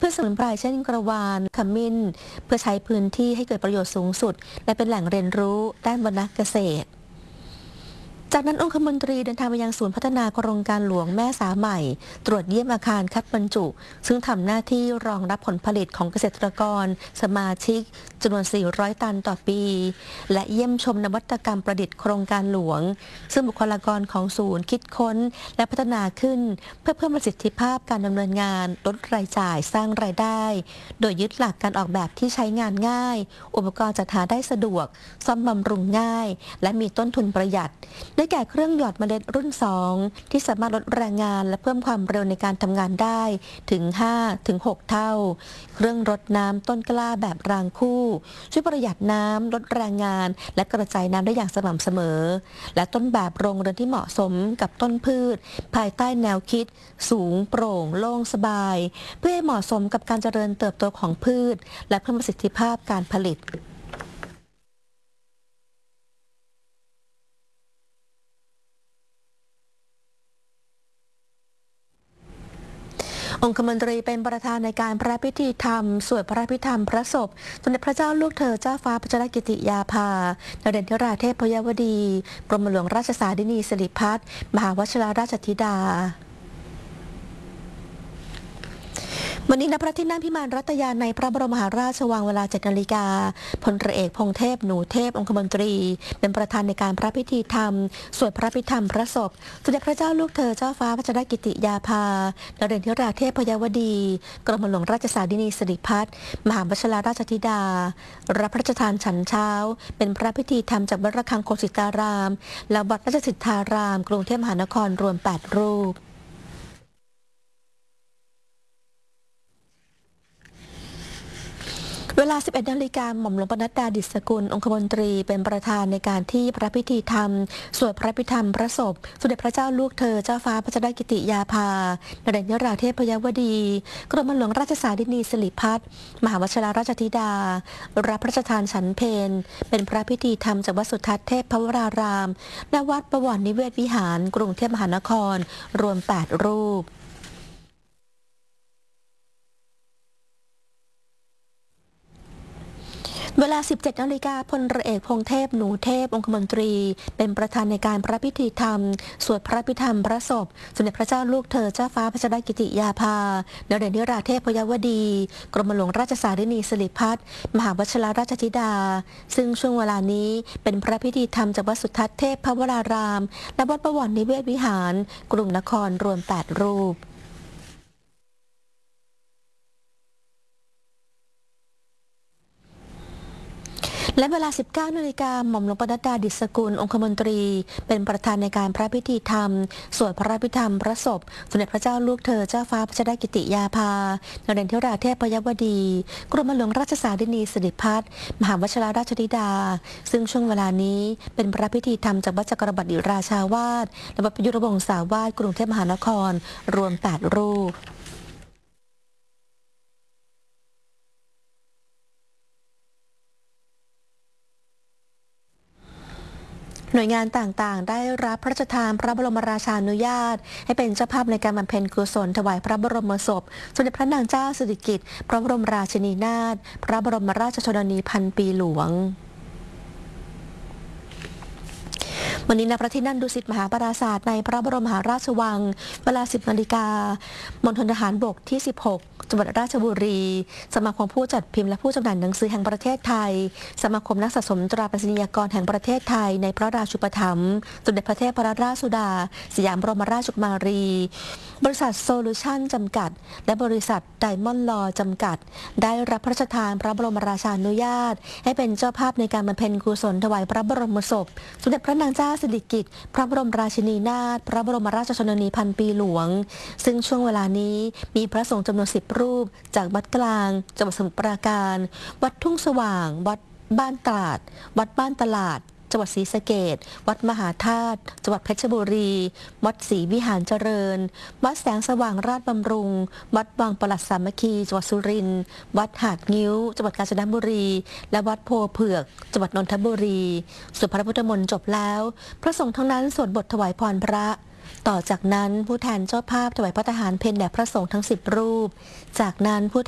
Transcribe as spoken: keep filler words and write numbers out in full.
พืชสมุนไพรเช่นกระวานขมิ้นเพื่อใช้พื้นที่ให้เกิดประโยชน์สูงสุดและเป็นแหล่งเรียนรู้ด้านวรรณเกษตรจากนั้นองคมนตรีเดินทางไปยังศูนย์พัฒนาโครงการหลวงแม่สาใหม่ตรวจเยี่ยมอาคารคัดบรรจุซึ่งทำหน้าที่รองรับผลผลิตของเกษตรกรสมาชิกจำนวนสี่ร้อยตันต่อปีและเยี่ยมชมนวัตกรรมประดิษฐ์โครงการหลวงซึ่งบุคลากรของศูนย์คิดค้นและพัฒนาขึ้นเพื่อเพิ่มประสิทธิภาพการดำเนินงานลดรายจ่ายสร้างรายได้โดยยึดหลักการออกแบบที่ใช้งานง่ายอุปกรณ์จัดหาได้สะดวกซ่อมบำรุงง่ายและมีต้นทุนประหยัดได้แก่เครื่องหยอดเมล็ดรุ่นสองที่สามารถลดแรงงานและเพิ่มความเร็วในการทำงานได้ถึง ห้าถึงหก เท่าเครื่องรดน้ำต้นกล้าแบบรางคู่ช่วยประหยัดน้ำลดแรงงานและกระจายน้ำได้อย่างสม่ำเสมอและต้นแบบโรงเรือนที่เหมาะสมกับต้นพืชภายใต้แนวคิดสูงโปร่งโล่งสบายเพื่อให้เหมาะสมกับการเจริญเติบโตของพืชและเพิ่มประสิทธิภาพการผลิตองคมนตรีเป็นประธานในการพระพิธีธรรมสวดพระพิธรรมพระศพสมเด็จพระเจ้าลูกเธอเจ้าฟ้าพัชรกิติยาภานเรนทราเทพยวดีกรมหลวงราชสาดินีสิริพัฒน์มหาวชิราราชธิดาวันนี้ณพระที่นั่งพิมานรัตยาในพระบรมมหาราชวังเวลา เจ็ด นาฬิกาพลเรือเอกพงเทพหนูเทพองคมนตรีเป็นประธานในการพระพิธีธรรมสวดพระพิธรรมพระศพสมเด็จพระเจ้าลูกเธอเจ้าฟ้าพัชรกิติยาภานเรนทราเทพยวดีกรมหลวงราชสาดินีสิริพัฒน์มหาวชิราราชธิดารับพระราชทานฉันเช้าเป็นพระพิธีธรรมจากวัดระฆังโคสิตารามและวัดราชสิทธารามกรุงเทพมหานครรวมแปดรูปเวลา สิบเอ็ด นาฬิกาหม่อมหลวงปนัดดา ดิษฐกุลองคมนตรีเป็นประธานในการที่พระพิธีธรรมสวดพระพิธรรมพระศพสมเด็จพระเจ้าลูกเธอเจ้าฟ้าพัชรกิติยาภานเรนทราเทพยวดีกรมหลวงราชสาดินีสิริพัฒน์มหาวชิราราชธิดารับพระราชทานฉันเพลเป็นพระพิธีธรรมจากวัดสุทัศน์เทพพวรารามและวัดบวรนิเวศวิหารกรุงเทพมหานครรวมแปดรูปเวลา สิบเจ็ด นาฬิกาพลเรือเอกพงเทพหนูเทพองคมนตรีเป็นประธานในการพระพิธีธรรมสวดพระพิธรรมพระศพสมเด็จพระเจ้าลูกเธอเจ้าฟ้าพัชรกิติยาภานเรนทราเทพยวดีกรมหลวงราชสาดินีสิริพัฒน์มหาวชิราราชธิดาซึ่งช่วงเวลานี้เป็นพระพิธีธรรมจากวัดสุทัศน์เทพพวรารามและวัดบวรนิเวศวิหารกรุงนครรวมแปดรูปและเวลา สิบเก้า นาฬิกาหม่อมหลวงปนัดดา ดิษฐกุลองคมนตรีเป็นประธานในการพระพิธีธรรมสวดพระพิธรรมพระศพสมเด็จพระเจ้าลูกเธอเจ้าฟ้าพัชรกิติยาภานเรนทราเทพยวดีกรมหลวงราชสาดินีสิริพัฒน์มหาวชิราราชธิดาซึ่งช่วงเวลานี้เป็นพระพิธีธรรมจากวัดจักรบดิราชาวาสและวัดประยุรวงศาวาสกรุงเทพมหานครรวมแปดรูปหน่วยงานต่างๆได้รับพระราชทานพระบรมราชานุญาตให้เป็นเจ้าภาพในการบำเพ็ญกุศลถวายพระบรมศพสมเด็จพระนางเจ้าสิริกิติ์พระบรมราชินีนาถพระบรมราชชนนีพันปีหลวงวันนี้ณพระที่นั่งดุสิตมหาปราสาทในพระบรมมหาราชวังเวลา สิบ นาฬิกามณฑลทหารบกที่ สิบหก จังหวัดราชบุรีสมาคมผู้จัดพิมพ์และผู้จำหน่ายหนังสือแห่งประเทศไทยสมาคมนักสะสมตราไปรษณียากรแห่งประเทศไทยในพระราชูปถัมภ์สมเด็จพระเทพรัตนราชสุดาสยามบรมราชกุมารีบริษัทโซลูชั่นจำกัดและบริษัทไดมอนด์ลอจำกัดได้รับพระราชทานพระบรมราชานุญาตให้เป็นเจ้าภาพในการบำเพ็ญกุศลถวายพระบรมศพสมเด็จพระนางเจ้าสิริกิติ์พระบรมราชินีนาถพระบรมราชชนนีพันปีหลวงซึ่งช่วงเวลานี้มีพระสงฆ์จำนวนสิบรูปจากวัดกลางจังหวัดสมุทรปราการวัดทุ่งสว่างวัดบ้านตลาดวัดบ้านตลาดจังหวัดศรีสะเกษวัดมหาธาตุจังหวัดเพชรบุรีวัดศรีวิหารเจริญวัดแสงสว่างราชบำรุงวัดวังปลัดสามัคคีจังหวัดสุรินทร์วัดหาดงิ้วจังหวัดกาญจนบุรีและวัดโพเผือกจังหวัดนนทบุรีสวดพระพุทธมนต์จบแล้วพระสงฆ์ทั้งนั้นสวดบทถวายพรพระต่อจากนั้นผู้แทนเจ้าภาพถวายพระทหารเพลแด่พระสงฆ์ทั้งสิบรูปจากนั้นผู้